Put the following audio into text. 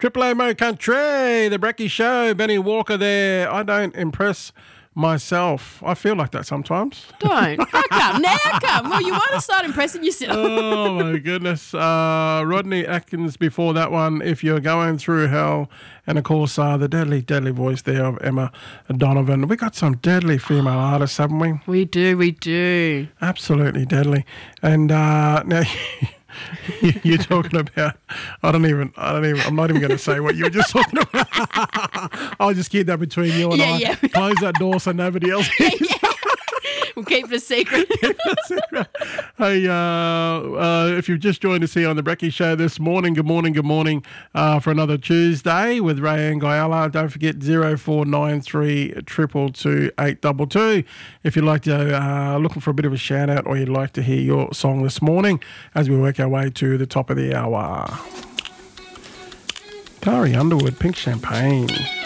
Triple A Mo Country, the Brecky Show, Benny Walker there. I don't impress myself. I feel like that sometimes. Don't. How come? Now come. Well, you want to start impressing yourself. Oh, my goodness. Rodney Atkins before that one, If You're Going Through Hell. And, of course, the deadly, deadly voice there of Emma Donovan. We got some deadly female artists, haven't we? We do. Absolutely deadly. And now... You're talking about, I'm not even going to say what you were just talking about. I'll just keep that between you and I. Yeah. Close that door so nobody else hears. We'll keep the secret. Hey, if you've just joined us here on the Brecky Show this morning, good morning for another Tuesday with Ray and Guyala. Don't forget 0493 222 822 if you'd like to, looking for a bit of a shout out or you'd like to hear your song this morning as we work our way to the top of the hour. Tari Underwood, Pink Champagne.